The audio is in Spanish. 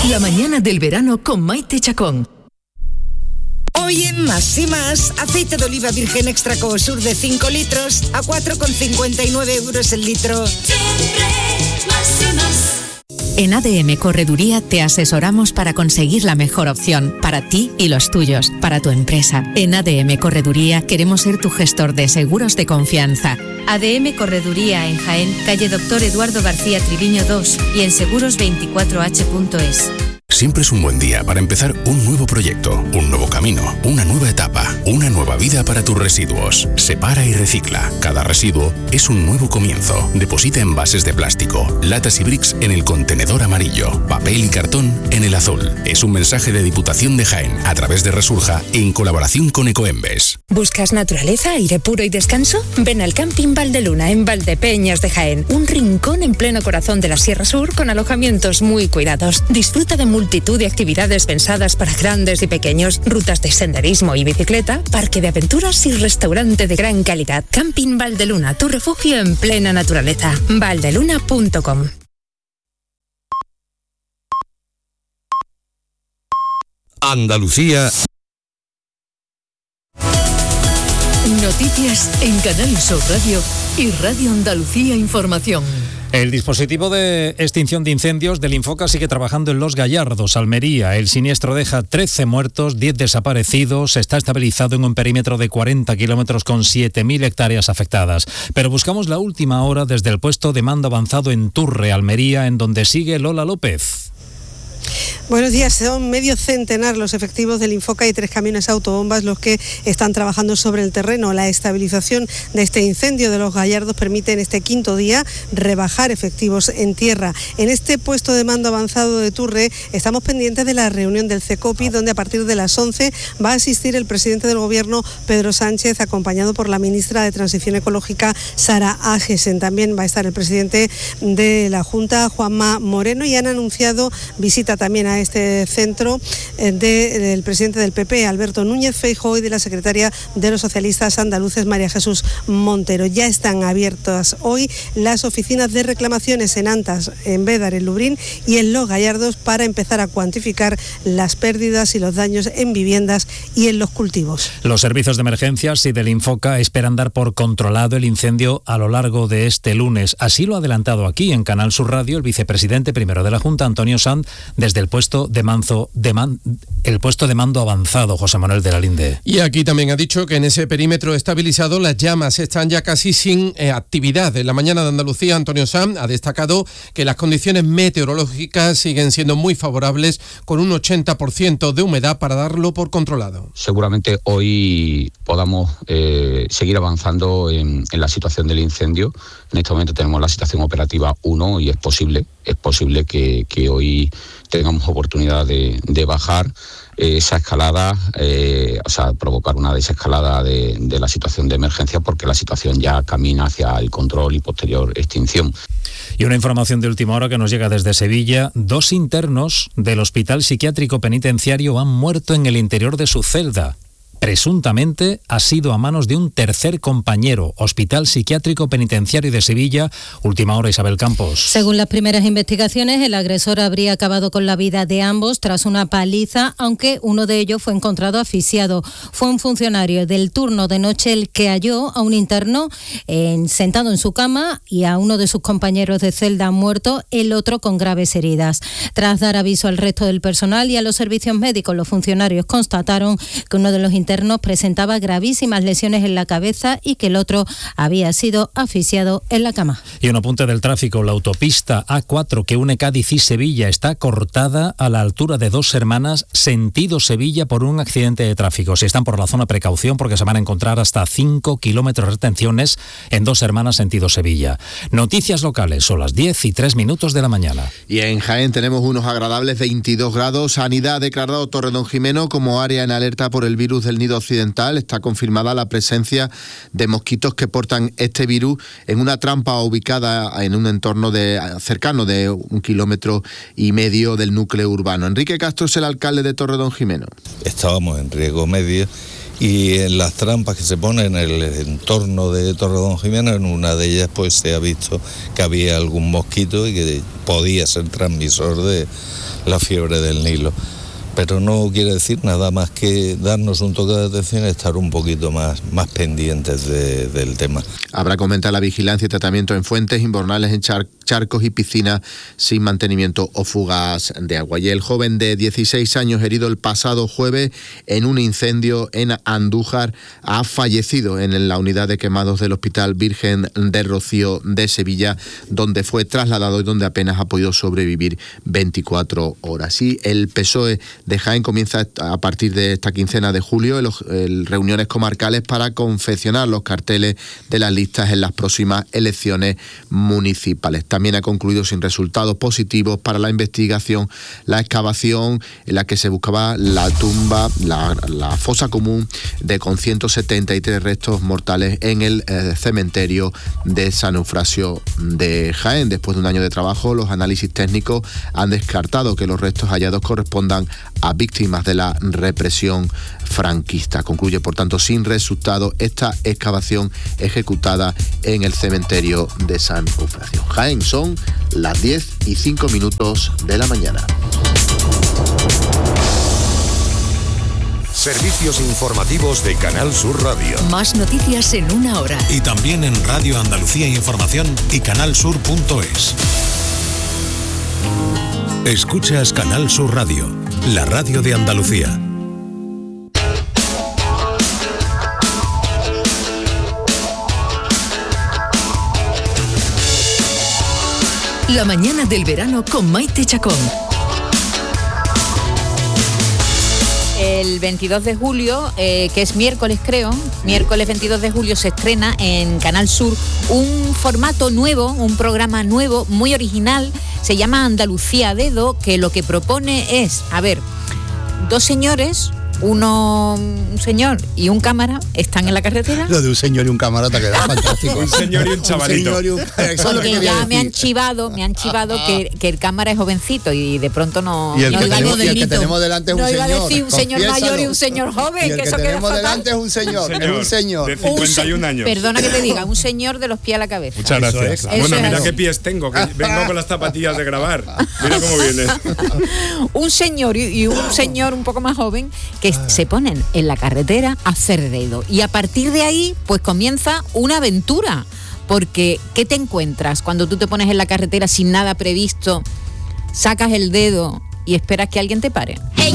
La mañana del verano con Maite Chacón. Hoy en Más y Más, aceite de oliva virgen extra Cosur de 5 litros a 4,59 euros el litro. En ADM Correduría te asesoramos para conseguir la mejor opción para ti y los tuyos, para tu empresa. En ADM Correduría queremos ser tu gestor de seguros de confianza. ADM Correduría en Jaén, calle Dr. Eduardo García Triviño 2 y en seguros24h.es. Siempre es un buen día para empezar un nuevo proyecto, un nuevo camino, una nueva etapa, una nueva vida para tus residuos. Separa y recicla. Cada residuo es un nuevo comienzo. Deposita envases de plástico, latas y bricks en el contenedor amarillo, papel y cartón en el azul. Es un mensaje de Diputación de Jaén a través de Resurja en colaboración con Ecoembes. ¿Buscas naturaleza, aire puro y descanso? Ven al Camping Valdeluna en Valdepeñas de Jaén, un rincón en pleno corazón de la Sierra Sur con alojamientos muy cuidados. Disfruta de multitud de actividades pensadas para grandes y pequeños, rutas de senderismo y bicicleta, parque de aventuras y restaurante de gran calidad. Camping Valdeluna, tu refugio en plena naturaleza. valdeluna.com. Andalucía. Noticias en Canal Sur Radio y Radio Andalucía Información. El dispositivo de extinción de incendios del Infoca sigue trabajando en Los Gallardos, Almería. El siniestro deja 13 muertos, 10 desaparecidos. Está estabilizado en un perímetro de 40 kilómetros con 7.000 hectáreas afectadas. Pero buscamos la última hora desde el puesto de mando avanzado en Turre, Almería, en donde sigue Lola López. Buenos días, son medio centenar los efectivos del Infoca y 3 camiones autobombas los que están trabajando sobre el terreno. La estabilización de este incendio de Los Gallardos permite en este quinto día rebajar efectivos en tierra. En este puesto de mando avanzado de Turre estamos pendientes de la reunión del CECOPI, donde a partir de las 11 va a asistir el presidente del Gobierno, Pedro Sánchez, acompañado por la ministra de Transición Ecológica, Sara Agesen. También va a estar el presidente de la Junta, Juanma Moreno, y han anunciado visita también a este centro del presidente del PP, Alberto Núñez Feijóo, y de la secretaria de los socialistas andaluces, María Jesús Montero. Ya están abiertas hoy las oficinas de reclamaciones en Antas, en Bédar, en Lubrín y en Los Gallardos para empezar a cuantificar las pérdidas y los daños en viviendas y en los cultivos. Los servicios de emergencias y del Infoca esperan dar por controlado el incendio a lo largo de este lunes. Así lo ha adelantado aquí en Canal Sur Radio el vicepresidente primero de la Junta, Antonio Sanz, desde el puesto de mando avanzado, José Manuel de la Linde. Y aquí también ha dicho que en ese perímetro estabilizado las llamas están ya casi sin actividad. En la mañana de Andalucía, Antonio Sanz ha destacado que las condiciones meteorológicas siguen siendo muy favorables, con un 80% de humedad para darlo por controlado. Seguramente hoy podamos seguir avanzando en la situación del incendio. En este momento tenemos la situación operativa 1 y es posible que hoy tengamos oportunidad de bajar esa escalada, provocar una desescalada de la situación de emergencia, porque la situación ya camina hacia el control y posterior extinción. Y una información de última hora que nos llega desde Sevilla. 2 internos del Hospital Psiquiátrico Penitenciario han muerto en el interior de su celda. Presuntamente ha sido a manos de un tercer compañero. Hospital Psiquiátrico Penitenciario de Sevilla. Última hora, Isabel Campos. Según las primeras investigaciones, el agresor habría acabado con la vida de ambos tras una paliza, aunque uno de ellos fue encontrado asfixiado. Fue un funcionario del turno de noche el que halló a un interno sentado en su cama y a uno de sus compañeros de celda muerto, el otro con graves heridas. Tras dar aviso al resto del personal y a los servicios médicos, los funcionarios constataron que uno de los internos presentaba gravísimas lesiones en la cabeza y que el otro había sido asfixiado en la cama. Y un apunte del tráfico. La autopista A4 que une Cádiz y Sevilla está cortada a la altura de Dos Hermanas, sentido Sevilla, por un accidente de tráfico. Si están por la zona, precaución, porque se van a encontrar hasta 5 kilómetros de retenciones en Dos Hermanas, sentido Sevilla. Noticias locales, son las 10:03 de la mañana. Y en Jaén tenemos unos agradables 22 grados. Sanidad ha declarado Torredonjimeno como área en alerta por el virus del Nido Occidental. Está confirmada la presencia de mosquitos que portan este virus en una trampa ubicada en un entorno cercano de 1,5 kilómetros del núcleo urbano. Enrique Castro es el alcalde de Torredonjimeno. Estábamos en riesgo medio y en las trampas que se ponen en el entorno de Torredonjimeno, en una de ellas pues se ha visto que había algún mosquito y que podía ser transmisor de la fiebre del Nilo. Pero no quiere decir nada más que darnos un toque de atención y estar un poquito más pendientes del tema. Habrá que aumentar la vigilancia y tratamiento en fuentes, invernales, en charcos y piscinas sin mantenimiento o fugas de agua. Y el joven de 16 años herido el pasado jueves en un incendio en Andújar ha fallecido en la unidad de quemados del Hospital Virgen de Rocío de Sevilla, donde fue trasladado y donde apenas ha podido sobrevivir 24 horas. Y el PSOE de Jaén comienza a partir de esta quincena de julio reuniones comarcales para confeccionar los carteles de las listas en las próximas elecciones municipales. También ha concluido sin resultados positivos para la investigación la excavación en la que se buscaba la tumba, la fosa común con 173 restos mortales en el cementerio de San Eufrasio de Jaén. Después de un año de trabajo, los análisis técnicos han descartado que los restos hallados correspondan a víctimas de la represión franquista. Concluye, por tanto, sin resultado esta excavación ejecutada en el cementerio de San Eufrasio. Jaén, son las 10:05 de la mañana. Servicios informativos de Canal Sur Radio. Más noticias en una hora. Y también en Radio Andalucía Información y canalsur.es. Escuchas Canal Sur Radio, la radio de Andalucía. La mañana del verano con Maite Chacón. El 22 de julio, que es miércoles creo, miércoles 22 de julio se estrena en Canal Sur un formato nuevo, un programa nuevo, muy original, se llama Andalucía a Dedo, que lo que propone es, dos señores, un señor y un cámara están en la carretera. Lo de un señor y un cámara te queda fantástico. Un señor y un chavalito. Porque ya me han chivado que el cámara es jovencito y de pronto no. Y el que tenemos delante es un señor. No iba a decir un señor mayor y un señor joven. Y el que tenemos delante es un señor. Es un señor. De 51 años. Perdona que te diga, un señor de los pies a la cabeza. Muchas gracias. Bueno, mira qué pies tengo, que vengo con las zapatillas de grabar. Mira cómo vienes. Un señor y un señor un poco más joven que se ponen en la carretera a hacer dedo. Y a partir de ahí, pues comienza una aventura. Porque, ¿qué te encuentras cuando tú te pones en la carretera sin nada previsto, sacas el dedo y esperas que alguien te pare?